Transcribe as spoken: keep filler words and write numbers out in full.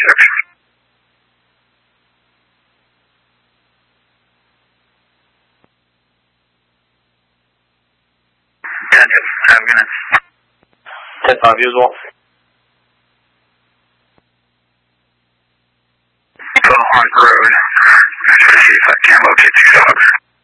reception. ten, have a good night. ten five, you as well. Go on the road. I'm trying to see if I can locate these dogs.